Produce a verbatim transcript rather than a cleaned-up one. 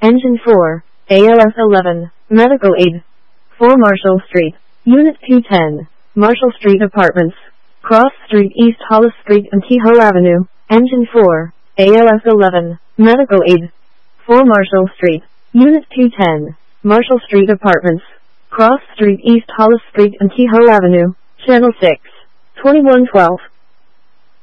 Engine four, A L S eleven, Medical Aid. four Marshall Street, Unit P ten, Marshall Street Apartments, Cross Street, East Hollis Street and Kehoe Avenue. Engine four, A L S eleven, Medical Aid. four Marshall Street, Unit P ten, Marshall Street Apartments, Cross Street, East Hollis Street and Kehoe Avenue. Channel six, twenty-one twelve.